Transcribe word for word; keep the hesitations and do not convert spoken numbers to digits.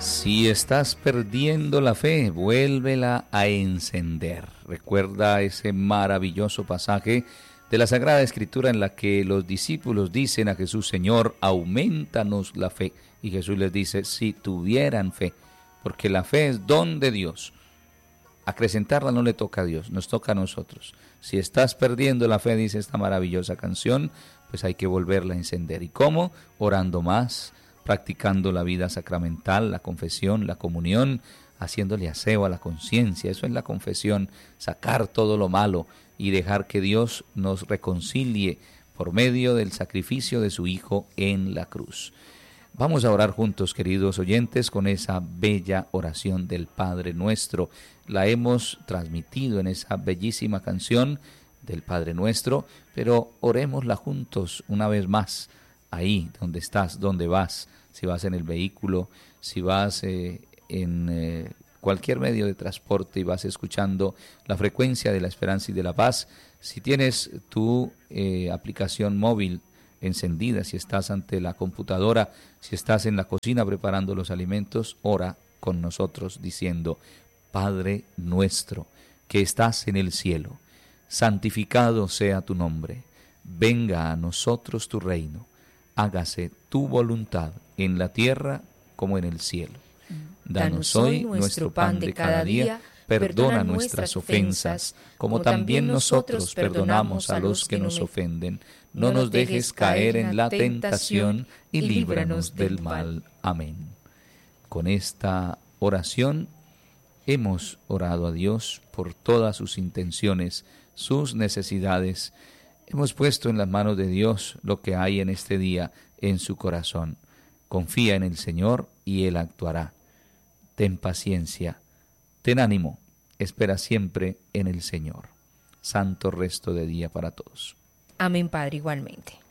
Si estás perdiendo la fe, vuélvela a encender. Recuerda ese maravilloso pasaje de la Sagrada Escritura en la que los discípulos dicen a Jesús: Señor, aumentanos la fe. Y Jesús les dice: si tuvieran fe, porque la fe es don de Dios. Acrecentarla no le toca a Dios, nos toca a nosotros. Si estás perdiendo la fe, dice esta maravillosa canción, pues hay que volverla a encender. ¿Y cómo? Orando más, practicando la vida sacramental, la confesión, la comunión, haciéndole aseo a la conciencia. Eso es la confesión, sacar todo lo malo y dejar que Dios nos reconcilie por medio del sacrificio de su Hijo en la cruz. Vamos a orar juntos, queridos oyentes, con esa bella oración del Padre Nuestro. La hemos transmitido en esa bellísima canción del Padre Nuestro, pero orémosla juntos una vez más, ahí donde estás, donde vas, si vas en el vehículo, si vas eh, en eh, cualquier medio de transporte y vas escuchando la frecuencia de la esperanza y de la paz. Si tienes tu eh, aplicación móvil encendida, si estás ante la computadora, si estás en la cocina preparando los alimentos, ora con nosotros diciendo: Padre nuestro que estás en el cielo, santificado sea tu nombre, venga a nosotros tu reino, hágase tu voluntad en la tierra como en el cielo. Danos hoy nuestro pan de cada día, perdona nuestras ofensas, como también nosotros perdonamos a los que nos ofenden. No nos dejes caer en la tentación y líbranos del mal. Amén. Con esta oración hemos orado a Dios por todas sus intenciones, sus necesidades. Hemos puesto en las manos de Dios lo que hay en este día en su corazón. Confía en el Señor y Él actuará. Ten paciencia, ten ánimo, espera siempre en el Señor. Santo resto de día para todos. Amén, Padre, igualmente.